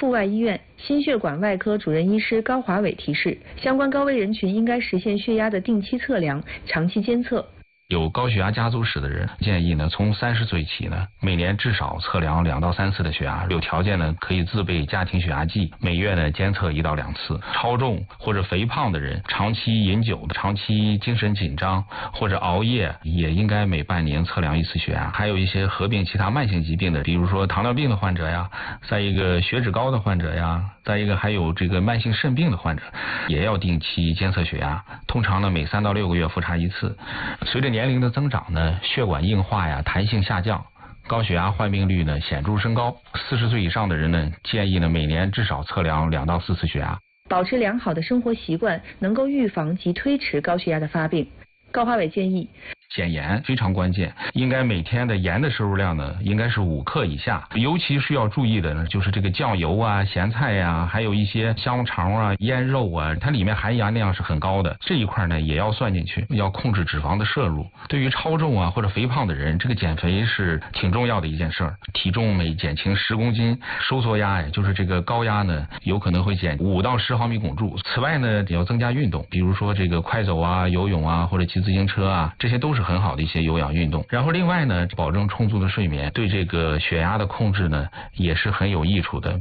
阜外医院心血管外科主任医师高华伟提示，相关高危人群应该实现血压的定期测量、长期监测。 有高血压家族史的人，建议呢从30岁起呢，每年至少测量2到3次的血压，有条件呢可以自备家庭血压计，每月呢监测1到2次。超重或者肥胖的人，长期饮酒、长期精神紧张或者熬夜，也应该每半年测量1次血压。还有一些合并其他慢性疾病的，比如说糖尿病的患者呀，再一个血脂高的患者呀，再一个还有这个慢性肾病的患者，也要定期监测血压，通常呢每3到6个月复查1次。随着年龄的增长呢，血管硬化呀、弹性下降，高血压患病率呢显著升高。40岁以上的人呢，建议呢每年至少测量2到4次血压。 保持良好的生活习惯，能够预防及推迟高血压的发病。高华伟建议， 减盐非常关键，应该每天的盐的摄入量呢，应该是5克以下。尤其是要注意的呢，就是这个酱油啊、咸菜呀，还有一些香肠啊、腌肉啊，它里面含盐量是很高的，这一块呢也要算进去，要控制脂肪的摄入。对于超重啊或者肥胖的人，这个减肥是挺重要的一件事儿。体重每减轻10公斤，收缩压呀，就是这个高压呢，有可能会减5到10毫米汞柱。此外呢，也要增加运动，比如说这个快走啊、游泳啊，或者骑自行车啊，这些都是很好的一些有氧运动。然后另外呢，保证充足的睡眠，对这个血压的控制呢也是很有益处的。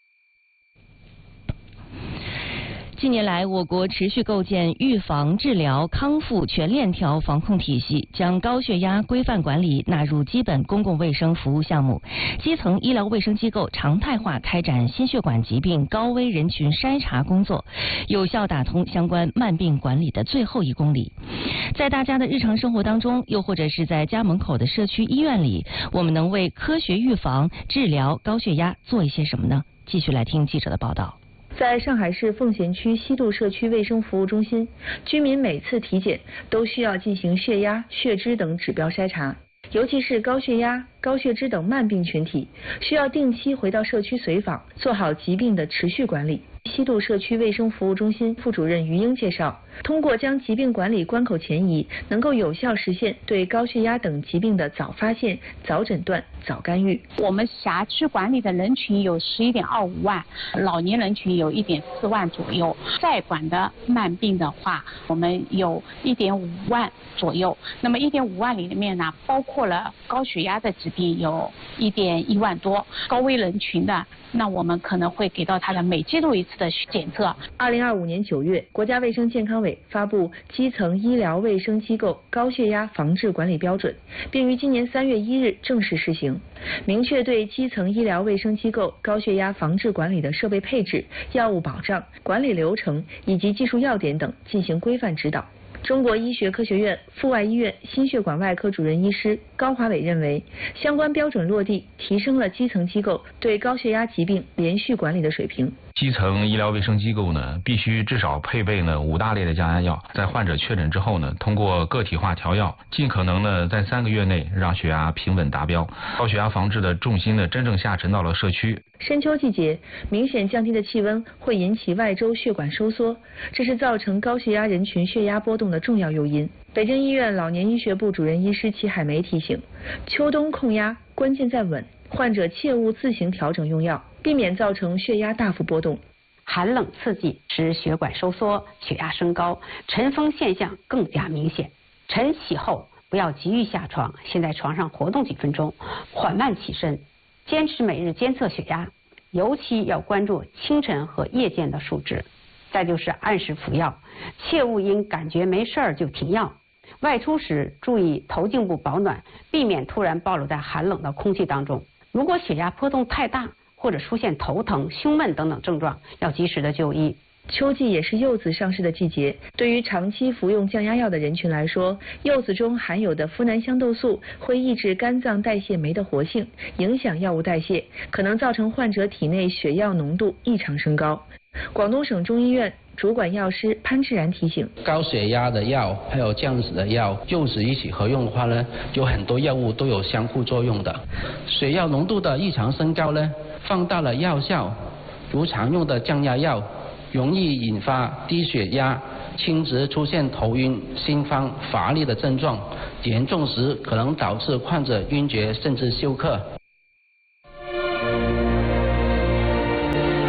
近年来，我国持续构建预防、治疗、康复全链条防控体系，将高血压规范管理纳入基本公共卫生服务项目，基层医疗卫生机构常态化开展心血管疾病高危人群筛查工作，有效打通相关慢病管理的最后1公里。在大家的日常生活当中，又或者是在家门口的社区医院里，我们能为科学预防、治疗高血压做一些什么呢？继续来听记者的报道。 在上海市奉贤区西渡社区卫生服务中心，居民每次体检都需要进行血压、血脂等指标筛查，尤其是高血压、高血脂等慢病群体，需要定期回到社区随访，做好疾病的持续管理。西渡社区卫生服务中心副主任于英介绍，通过将疾病管理关口前移，能够有效实现对高血压等疾病的早发现、早诊断、早干预。 我们辖区管理的人群有11.25万，老年人群有1.4万左右。在管的慢病的话，我们有1.5万左右。那么1.5万里面呢，包括了高血压的疾病有1.1万多，高危人群的，那我们可能会给到他的每季度1次的检测。 2025年9月，国家卫生健康委发布基层医疗卫生机构高血压防治管理标准，并于今年3月1日正式施行，明确对基层医疗卫生机构高血压防治管理的设备配置、药物保障、管理流程以及技术要点等进行规范指导。中国医学科学院阜外医院心血管外科主任医师高华伟认为，相关标准落地，提升了基层机构对高血压疾病连续管理的水平。 基层医疗卫生机构呢，必须至少配备呢5大类的降压药，在患者确诊之后呢，通过个体化调药，尽可能呢在3个月内让血压平稳达标。高血压防治的重心呢，真正下沉到了社区。 深秋季节，明显降低的气温会引起外周血管收缩，这是造成高血压人群血压波动的重要诱因。北京医院老年医学部主任医师齐海梅提醒，秋冬控压关键在稳，患者切勿自行调整用药，避免造成血压大幅波动。 寒冷刺激使血管收缩，血压升高，晨风现象更加明显。晨起后不要急于下床，先在床上活动几分钟，缓慢起身，坚持每日监测血压，尤其要关注清晨和夜间的数值。再就是按时服药，切勿因感觉没事儿就停药。外出时注意头颈部保暖，避免突然暴露在寒冷的空气当中。如果血压波动太大，或者出现头疼、胸闷等等症状，要及时的就医。 秋季也是柚子上市的季节，对于长期服用降压药的人群来说，柚子中含有的呋喃香豆素会抑制肝脏代谢酶的活性，影响药物代谢，可能造成患者体内血药浓度异常升高。广东省中医院主管药师潘志然提醒， 高血压的药还有降脂的药，柚子一起合用的话呢，有很多药物都有相互作用的。血药浓度的异常升高呢，放大了药效，如常用的降压药容易引发低血压、轻则出现头晕、心慌、乏力的症状，严重时可能导致患者晕厥甚至休克。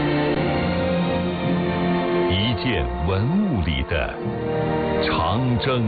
文物里的长征。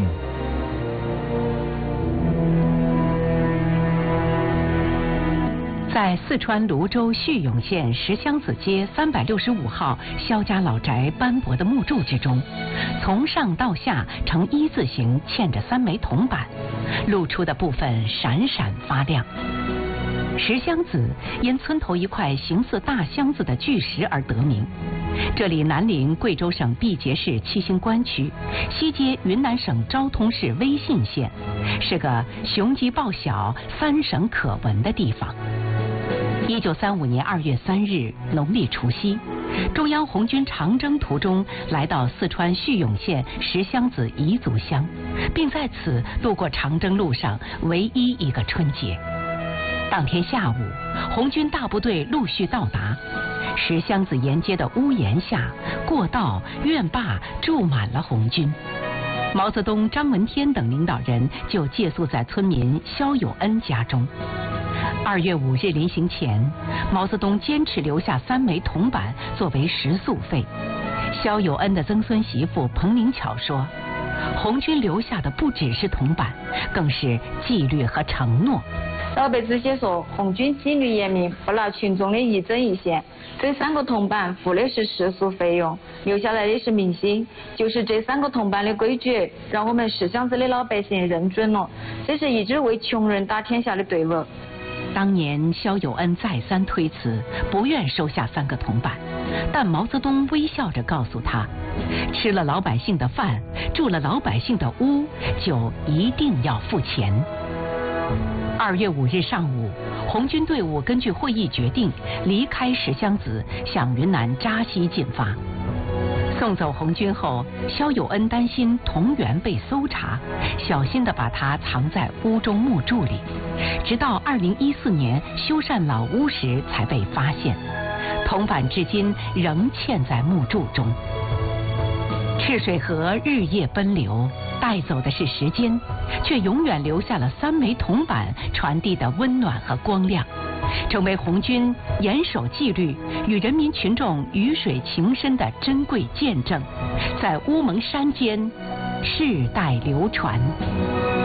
在四川泸州叙永县石箱子街365号萧家老宅斑驳的木柱之中，从上到下呈一字形嵌着3枚铜板，露出的部分闪闪发亮。石箱子因村头一块形似大箱子的巨石而得名。这里南临贵州省毕节市七星关区，西接云南省昭通市威信县，是个雄鸡报晓、3省可闻的地方。1935年2月3日，农历除夕，中央红军长征途中来到四川叙永县石箱子彝族乡，并在此度过长征路上唯一一个春节。当天下午，红军大部队陆续到达，石箱子沿街的屋檐下、过道、院坝住满了红军。毛泽东、张闻天等领导人就借宿在村民肖友恩家中。2月5日临行前，毛泽东坚持留下3枚铜板作为食宿费。肖友恩的曾孙媳妇彭明巧说，红军留下的不只是铜板，更是纪律和承诺。 老辈子写说，红军纪律严明，不拿群众的一针一线。这3个铜板付的是食宿费用，留下来的是民心。就是这3个铜板的规矩，让我们石箱子的老百姓认准了，这是一支为穷人打天下的队伍。 当年肖友恩再三推辞，不愿收下3个铜板，但毛泽东微笑着告诉他，吃了老百姓的饭，住了老百姓的屋，就一定要付钱。2月5日上午，红军队伍根据会议决定离开石箱子，向云南扎西进发。送走红军后，肖友恩担心铜元被搜查，小心地把它藏在屋中木柱里，直到2014年修缮老屋时才被发现。铜板至今仍嵌在木柱中。赤水河日夜奔流，带走的是时间，却永远留下了3枚铜板传递的温暖和光亮，成为红军严守纪律与人民群众鱼水情深的珍贵见证，在乌蒙山间世代流传。